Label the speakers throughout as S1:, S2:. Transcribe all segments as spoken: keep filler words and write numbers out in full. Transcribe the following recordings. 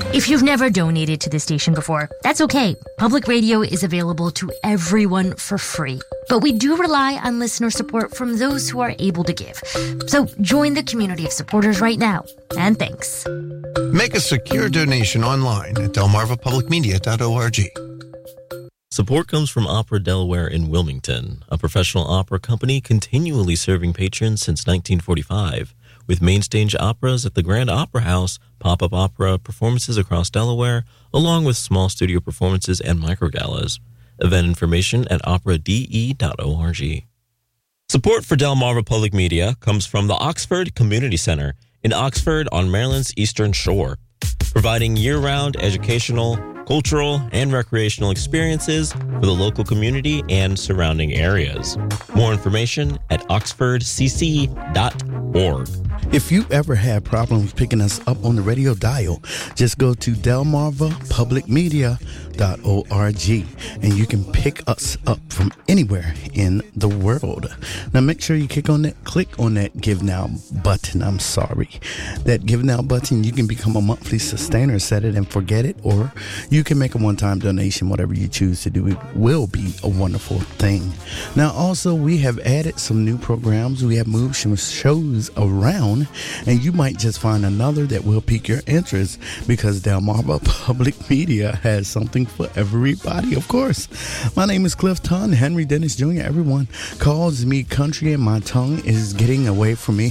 S1: If you've never donated to the station before, that's okay. Public radio is available to everyone for free. But we do rely on listener support from those who are able to give. So join the community of supporters right now. And thanks.
S2: Make a secure donation online at delmarva public media dot org.
S3: Support comes from Opera Delaware in Wilmington, a professional opera company continually serving patrons since nineteen forty-five. With main stage operas at the Grand Opera House, pop-up opera performances across Delaware, along with small studio performances and microgalas. Event information at opera d e dot org. Support for Delmarva Public Media comes from the Oxford Community Center in Oxford on Maryland's Eastern Shore, providing year-round educational, cultural, and recreational experiences for the local community and surrounding areas. More information at oxford c c dot org.
S4: If you ever had problems picking us up on the radio dial, just go to delmarva public media dot org and you can pick us up from anywhere in the world. Now make sure you click on that, click on that Give Now button. I'm sorry. That Give Now button, you can become a monthly sustainer, set it and forget it, or you can make a one-time donation. Whatever you choose to do, it will be a wonderful thing. Now also, we have added some new programs. We have moved some shows around, and you might just find another that will pique your interest, because Delmarva Public Media has something for everybody, of course. My name is Cliff Ton, Henry Dennis Junior Everyone calls me country, and my tongue is getting away from me.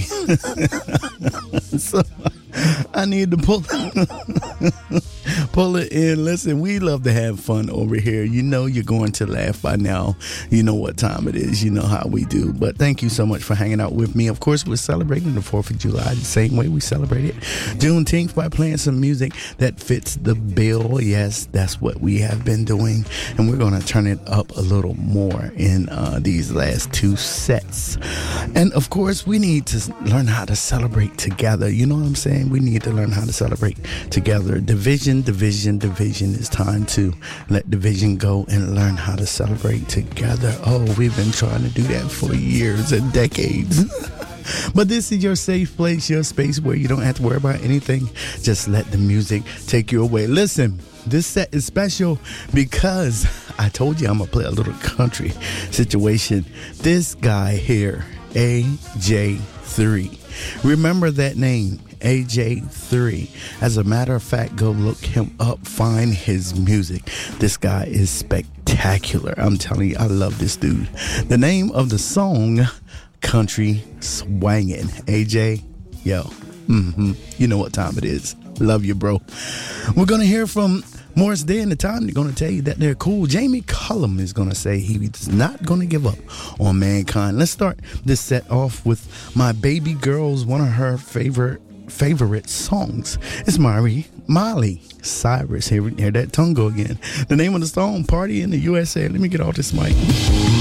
S4: So I need to pull pull it in. Listen, we love to have fun over here. You know you're going to laugh by now. You know what time it is. You know how we do. But thank you so much for hanging out with me. Of course, we're celebrating the fourth of July the same way we celebrated Juneteenth, by playing some music that fits the bill. Yes, that's what we have been doing. And we're going to turn it up a little more in uh, these last two sets. And of course, we need to learn how to celebrate together. You know what I'm saying? We need to learn how to celebrate together. Division, division, division. It's time to let division go and learn how to celebrate together. Oh, we've been trying to do that for years and decades. But this is your safe place, your space where you don't have to worry about anything. Just let the music take you away. Listen, this set is special because I told you I'm going to play a little country situation. This guy here, A J three. Remember that name, A J three. As a matter of fact, go look him up, find his music. This guy is spectacular. I'm telling you, I love this dude. The name of the song, Country Swangin'. A J, yo, mm-hmm. You know what time it is. Love you, bro. We're going to hear from Morris Day and the Time. They're going to tell you that they're cool. Jamie Cullum is going to say he's not going to give up on mankind. Let's start this set off with my baby girl's one of her favorite favorite songs. It's Miley, Miley Cyrus. Hear, hear that tongue go again. The name of the song, Party in the U S A. Let me get off this mic.